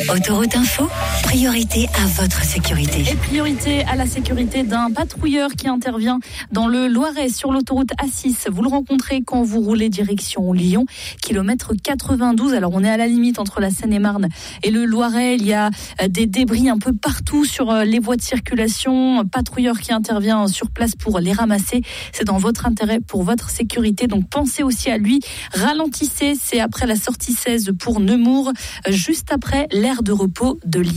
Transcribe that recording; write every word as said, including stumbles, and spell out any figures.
Autoroute Info, priorité à votre sécurité. Et priorité à la sécurité d'un patrouilleur qui intervient dans le Loiret sur l'autoroute A six. Vous le rencontrez quand vous roulez direction Lyon, kilomètre quatre-vingt-douze. Alors on est à la limite entre la Seine-et-Marne et le Loiret. Il y a des débris un peu partout sur les voies de circulation. Un patrouilleur qui intervient sur place pour les ramasser. C'est dans votre intérêt, pour votre sécurité. Donc pensez aussi à lui. Ralentissez, c'est après la sortie seize pour Nemours, juste après l'aire de repos de Lyon.